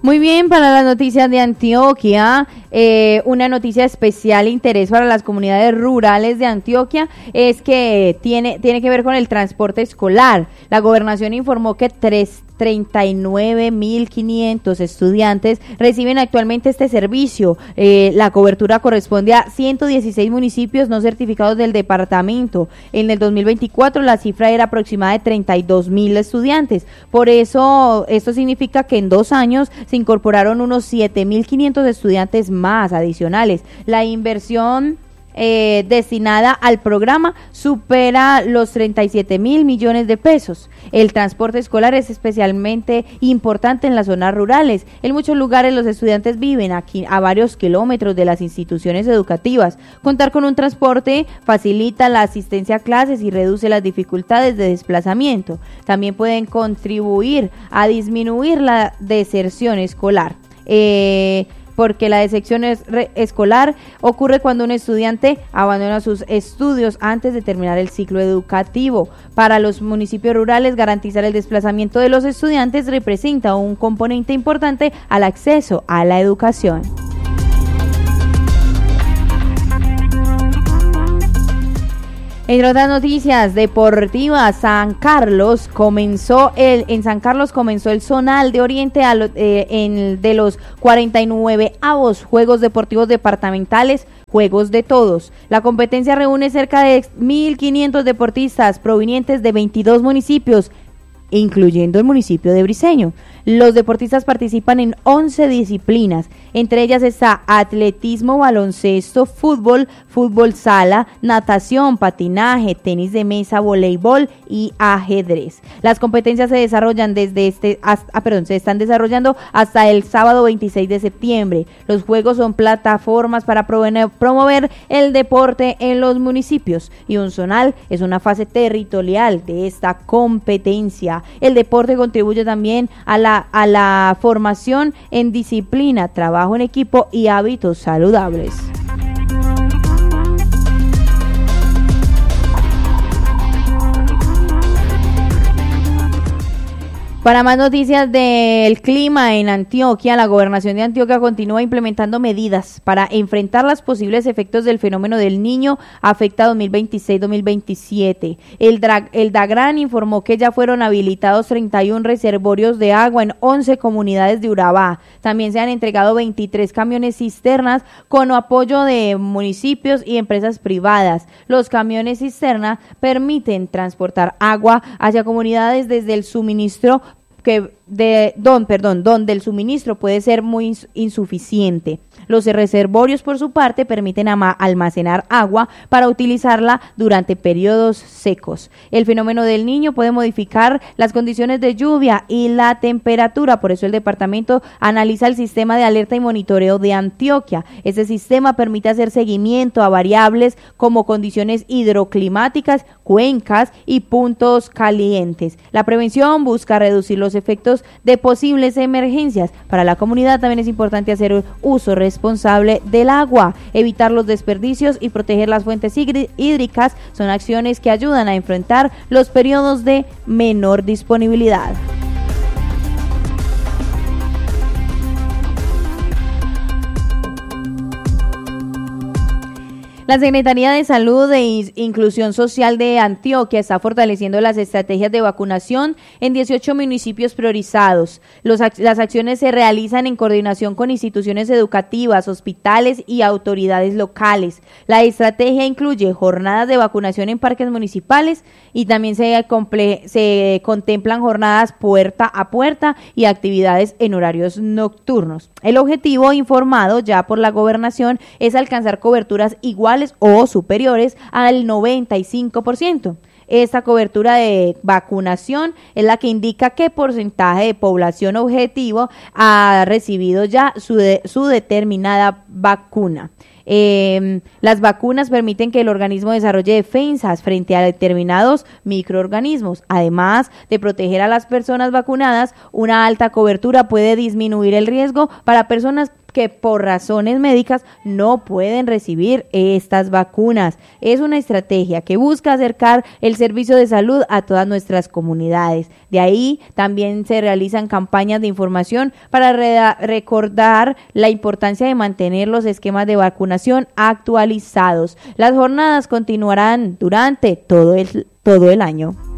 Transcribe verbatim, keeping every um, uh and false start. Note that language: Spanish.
Muy bien, para las noticias de Antioquia, eh, una noticia de especial interés para las comunidades rurales de Antioquia es que tiene, tiene que ver con el transporte escolar. La gobernación informó que tres treinta y nueve mil quinientos estudiantes reciben actualmente este servicio. Eh, la cobertura corresponde a ciento dieciséis municipios no certificados del departamento. En el dos mil veinticuatro la cifra era aproximada de treinta y dos mil estudiantes. Por eso, esto significa que en dos años se incorporaron unos siete mil quinientos estudiantes más adicionales. La inversión Eh, destinada al programa supera los treinta y siete mil millones de pesos. El transporte escolar es especialmente importante en las zonas rurales. En muchos lugares los estudiantes viven aquí a varios kilómetros de las instituciones educativas. Contar con un transporte facilita la asistencia a clases y reduce las dificultades de desplazamiento. También pueden contribuir a disminuir la deserción escolar. Eh, porque la deserción es escolar ocurre cuando un estudiante abandona sus estudios antes de terminar el ciclo educativo. Para los municipios rurales, garantizar el desplazamiento de los estudiantes representa un componente importante al acceso a la educación. Entre otras noticias deportivas, San Carlos comenzó el en San Carlos comenzó el zonal de Oriente a lo, eh, en de los cuarenta y nueve avos Juegos Deportivos Departamentales, Juegos de Todos. La competencia reúne cerca de mil quinientos deportistas provenientes de veintidós municipios, incluyendo el municipio de Briceño. Los deportistas participan en once disciplinas, entre ellas está atletismo, baloncesto, fútbol, fútbol sala, natación, patinaje, tenis de mesa, voleibol y ajedrez. Las competencias se desarrollan desde este, hasta, ah, perdón, se están desarrollando hasta el sábado veintiséis de septiembre. Los juegos son plataformas para promover el deporte en los municipios y un zonal es una fase territorial de esta competencia. El deporte contribuye también a la a la formación en disciplina, trabajo en equipo y hábitos saludables. Para más noticias del clima en Antioquia, la gobernación de Antioquia continúa implementando medidas para enfrentar los posibles efectos del fenómeno del Niño afecta dos mil veintiséis dos mil veintisiete. El, Dra- el DAGRAN informó que ya fueron habilitados treinta y uno reservorios de agua en once comunidades de Urabá. También se han entregado veintitrés camiones cisternas con apoyo de municipios y empresas privadas. Los camiones cisterna permiten transportar agua hacia comunidades desde el suministro que de don, perdón, donde el suministro puede ser muy ins- insuficiente. Los reservorios, por su parte, permiten ama- almacenar agua para utilizarla durante periodos secos. El fenómeno del Niño puede modificar las condiciones de lluvia y la temperatura, por eso el departamento analiza el sistema de alerta y monitoreo de Antioquia. Este sistema permite hacer seguimiento a variables como condiciones hidroclimáticas, cuencas y puntos calientes. La prevención busca reducir los efectos de posibles emergencias. Para la comunidad también es importante hacer uso responsable del agua, evitar los desperdicios y proteger las fuentes hídricas son acciones que ayudan a enfrentar los periodos de menor disponibilidad. La Secretaría de Salud e Inclusión Social de Antioquia está fortaleciendo las estrategias de vacunación en dieciocho municipios priorizados. Los, las acciones se realizan en coordinación con instituciones educativas, hospitales y autoridades locales. La estrategia incluye jornadas de vacunación en parques municipales y también se, comple- se contemplan jornadas puerta a puerta y actividades en horarios nocturnos. El objetivo, informado ya por la gobernación, es alcanzar coberturas iguales o superiores al noventa y cinco por ciento. Esta cobertura de vacunación es la que indica qué porcentaje de población objetivo ha recibido ya su, de, su determinada vacuna. Eh, las vacunas permiten que el organismo desarrolle defensas frente a determinados microorganismos. Además de proteger a las personas vacunadas, una alta cobertura puede disminuir el riesgo para personas que por razones médicas no pueden recibir estas vacunas. Es una estrategia que busca acercar el servicio de salud a todas nuestras comunidades. De ahí también se realizan campañas de información para re- recordar la importancia de mantener los esquemas de vacunación actualizados. Las jornadas continuarán durante todo el, todo el año.